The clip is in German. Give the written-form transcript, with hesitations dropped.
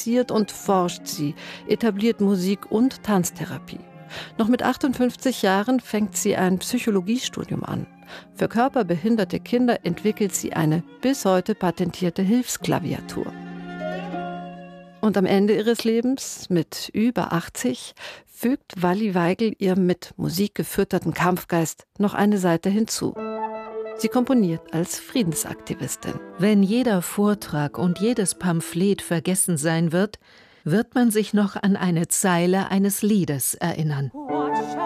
produziert und forscht sie, etabliert Musik- und Tanztherapie. Noch mit 58 Jahren fängt sie ein Psychologiestudium an. Für körperbehinderte Kinder entwickelt sie eine bis heute patentierte Hilfsklaviatur. Und am Ende ihres Lebens, mit über 80, fügt Walli Weigel ihr mit Musik gefütterten Kampfgeist noch eine Seite hinzu. Sie komponiert als Friedensaktivistin. Wenn jeder Vortrag und jedes Pamphlet vergessen sein wird, wird man sich noch an eine Zeile eines Liedes erinnern.